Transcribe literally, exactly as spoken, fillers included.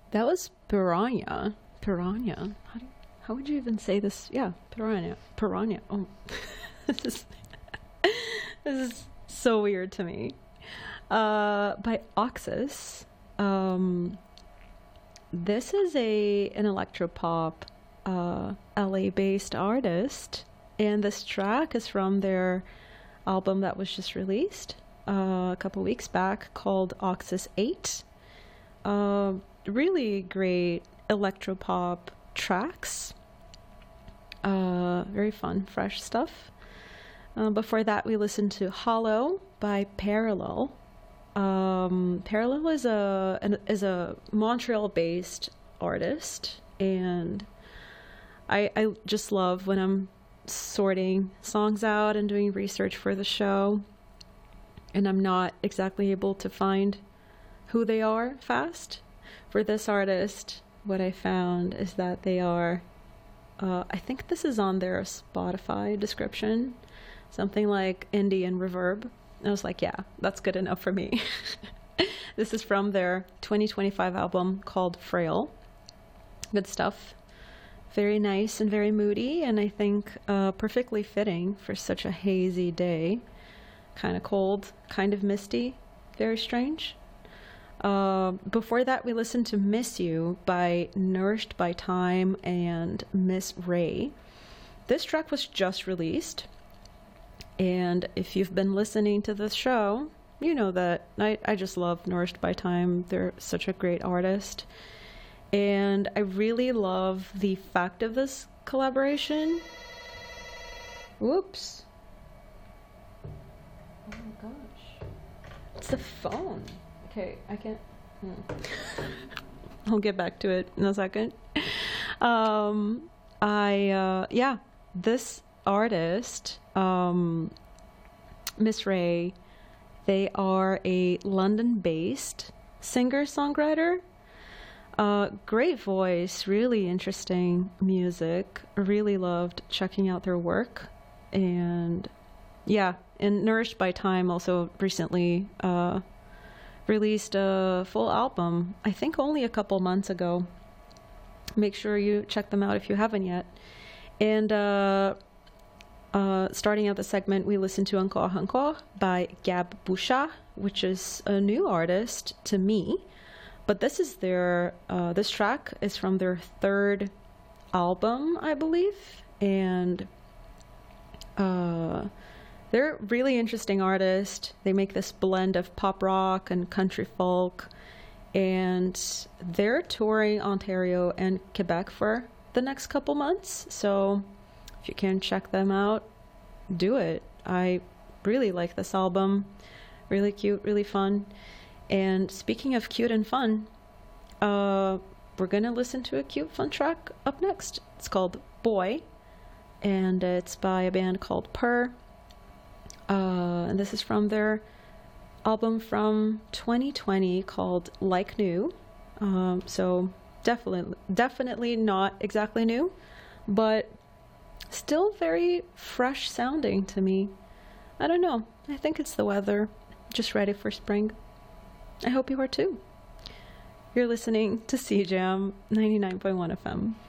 That was Piranha. Piranha. How do you, how would you even say this? Yeah, Piranha. Piranha. Oh, this is this is so weird to me. Uh, by Oxus. Um, this is a an electropop, uh, L A-based artist, and this track is from their album that was just released uh, a couple weeks back called Oxus eight. Uh, really great electropop tracks. Uh, very fun, fresh stuff. Uh, before that, we listened to Hollow by Parallel. Um, Parallel is a an, is a Montreal-based artist, and I I just love when I'm sorting songs out and doing research for the show, and I'm not exactly able to find who they are fast. For this artist, what I found is that they are, uh, I think this is on their Spotify description, something like indie and reverb. And I was like, yeah, that's good enough for me. This is from their twenty twenty-five album called Frail. Good stuff. Very nice and very moody, and I think uh, perfectly fitting for such a hazy day. Kind of cold, kind of misty, very strange. Uh, before that, we listened to Miss You by Nourished by Time and Miss Ray. This track was just released, and if you've been listening to this show, you know that I, I just love Nourished by Time. They're such a great artist. And I really love the fact of this collaboration. Whoops. Oh my gosh. It's the phone. Okay, I can't. Hmm. I'll get back to it in a second. Um, I, uh, yeah, this artist, um, Miss Ray, they are a London-based singer-songwriter. Uh, great voice, really interesting music. Really loved checking out their work. And yeah, and Nourished by Time also recently uh, released a full album, I think only a couple months ago. Make sure you check them out if you haven't yet. And uh, uh, starting out the segment, we listened to Encore Encore by Gab Boucha, which is a new artist to me. But this is their, uh, this track is from their third album, I believe. And uh, they're a really interesting artist. They make this blend of pop rock and country folk. And they're touring Ontario and Quebec for the next couple months. So if you can check them out, do it. I really like this album. Really cute, really fun. And speaking of cute and fun, uh, we're going to listen to a cute, fun track up next. It's called Boy, and it's by a band called Purr. Uh, and this is from their album from twenty twenty called Like New. Um, so definitely, definitely not exactly new, but still very fresh sounding to me. I don't know. I think it's the weather. Just ready for spring. I hope you are too. You're listening to C Jam ninety-nine point one F M.